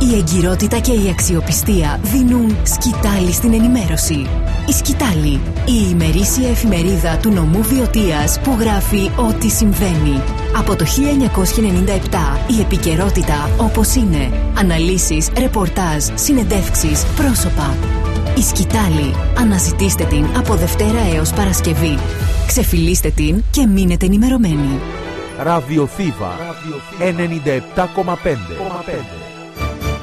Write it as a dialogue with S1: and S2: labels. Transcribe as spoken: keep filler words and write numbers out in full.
S1: Η εγκυρότητα και η αξιοπιστία δίνουν σκητάλη στην ενημέρωση. Η Σκητάλη, η ημερήσια εφημερίδα του νομού Βιωτίας που γράφει ό,τι συμβαίνει. Από το χίλια εννιακόσια ενενήντα επτά η επικαιρότητα όπως είναι. Αναλύσεις, ρεπορτάζ, συνεντεύξεις, πρόσωπα. Η Σκητάλη. Αναζητήστε την από Δευτέρα έως Παρασκευή. Ξεφυλίστε την και μείνετε ενημερωμένοι.
S2: Ραδιοθήβα ενενήντα επτά κόμμα πέντε.